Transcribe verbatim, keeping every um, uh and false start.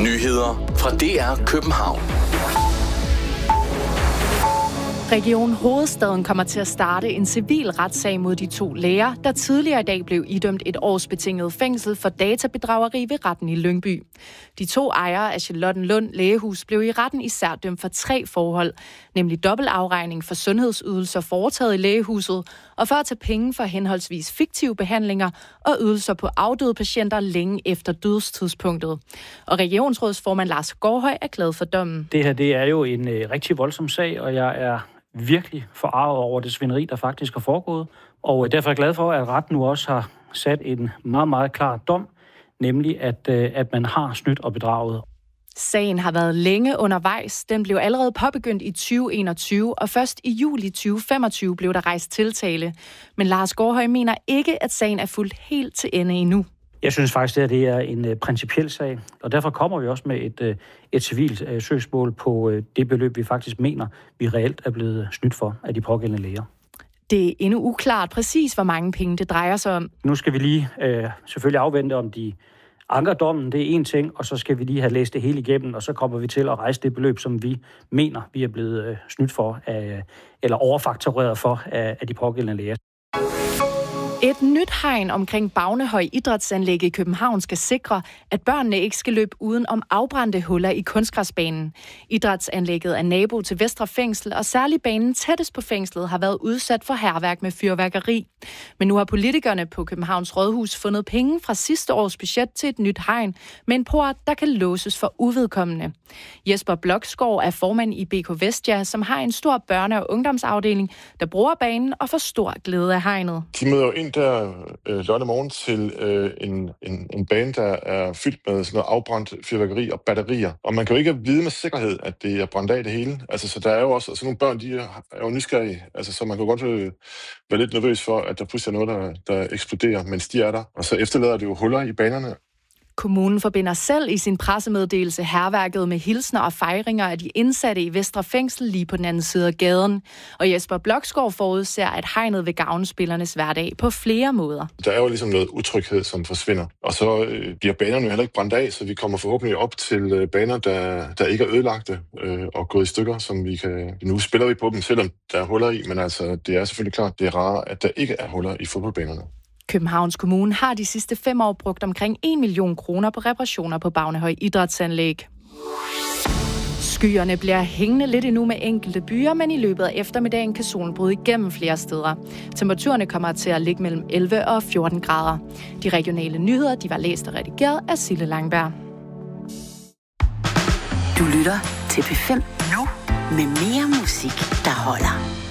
Nyheder fra D R København. Region Hovedstaden kommer til at starte en civil retssag mod de to læger, der tidligere i dag blev idømt et års betinget fængsel for databedrageri ved retten i Lyngby. De to ejere af Charlottenlund Lægehus blev i retten især dømt for tre forhold, nemlig dobbeltafregning for sundhedsydelser foretaget i lægehuset, og for at tage penge for henholdsvis fiktive behandlinger og ydelser på afdøde patienter længe efter dødstidspunktet. Og regionsrådsformand Lars Gårdhøj er glad for dommen. Det her det er jo en øh, rigtig voldsom sag, og jeg er virkelig forarvet over det svineri, der faktisk er foregået. Og derfor er jeg glad for, at retten nu også har sat en meget, meget klar dom, nemlig at, at man har snydt og bedraget. Sagen har været længe undervejs. Den blev allerede påbegyndt i tyve enogtyve, og først i juli tyve femogtyve blev der rejst tiltale. Men Lars Gårdhøj mener ikke, at sagen er fuldt helt til ende endnu. Jeg synes faktisk, at det er en uh, principiel sag, og derfor kommer vi også med et, uh, et civilt uh, søgsmål på uh, det beløb, vi faktisk mener, vi reelt er blevet snydt for af de pågældende læger. Det er endnu uklart præcis, hvor mange penge det drejer sig om. Nu skal vi lige uh, selvfølgelig afvente om de anker dommen, det er en ting, og så skal vi lige have læst det hele igennem, og så kommer vi til at rejse det beløb, som vi mener, vi er blevet uh, snydt for, af, eller overfaktureret for af, af de pågældende læger. Et nyt hegn omkring Baunehøj Idrætsanlæg i København skal sikre, at børnene ikke skal løbe uden om afbrændte huller i kunstgræsbanen. Idrætsanlægget er nabo til Vestre Fængsel, og særlig banen tættest på fængslet har været udsat for hærværk med fyrværkeri. Men nu har politikerne på Københavns Rådhus fundet penge fra sidste års budget til et nyt hegn, med en port, der kan låses for uvedkommende. Jesper Bloksgaard er formand i B K Vestia, som har en stor børne- og ungdomsafdeling, der bruger banen og får stor glæde af hegnet. De møder jo ind der øh, lørdag morgen til øh, en, en, en bane, der er fyldt med sådan noget afbrændt fyrværkeri og batterier. Og man kan jo ikke vide med sikkerhed, at det er brændt af det hele. Altså, så der er jo også, altså nogle børn, de er jo nysgerrige. Altså, så man kan godt øh, være lidt nervøs for, at der pludselig er noget, der, der eksploderer, mens de er der. Og så efterlader det jo huller i banerne. Kommunen forbinder selv i sin pressemeddelelse hærværket med hilsner og fejringer af de indsatte i Vestre Fængsel lige på den anden side af gaden. Og Jesper Bloksgaard forudser, at hegnet vil gavne spillernes hverdag på flere måder. Der er jo ligesom noget utryghed, som forsvinder. Og så øh, bliver banerne jo heller ikke brændt af, så vi kommer forhåbentlig op til øh, baner, der, der ikke er ødelagte øh, og gået i stykker, som vi kan... Nu spiller vi på dem, selvom der er huller i, men altså, det er selvfølgelig klart, det er rart, at der ikke er huller i fodboldbanerne. Københavns Kommune har de sidste fem år brugt omkring en million kroner på reparationer på Baunehøj Idrætsanlæg. Skyerne bliver hængende lidt endnu med enkelte byer, men i løbet af eftermiddagen kan solen bryde igennem flere steder. Temperaturerne kommer til at ligge mellem elleve og fjorten grader. De regionale nyheder, de var læst og redigeret af Sille Langberg. Du lytter til P fem nu med mere musik, der holder.